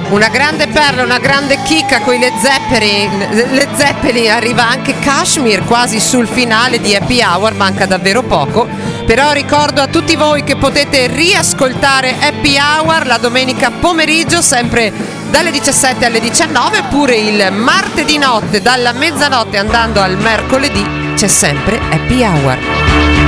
Una grande perla, una grande chicca con i Led Zeppelin, arriva anche Kashmir quasi sul finale di Happy Hour, manca davvero poco, però ricordo a tutti voi che potete riascoltare Happy Hour la domenica pomeriggio sempre dalle 17 alle 19, oppure il martedì notte dalla mezzanotte andando al mercoledì c'è sempre Happy Hour.